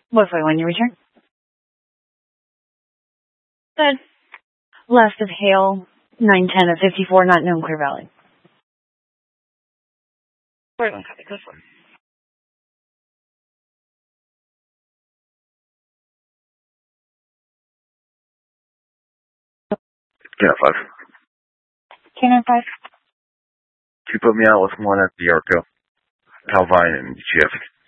What flight when you return? Good. Left of Hale, 910 at 54, not known, Clear Valley. Wait, one copy, good one. Can't 5. Canine 5. Can you put me out with one at the Arco? Calvine and Shift.